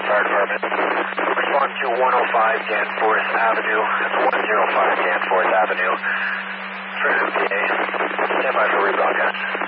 Fire Department. Respond to 105 Danforth Avenue. That's 105 Danforth Avenue. For MPA. Stand by for rebroadcast.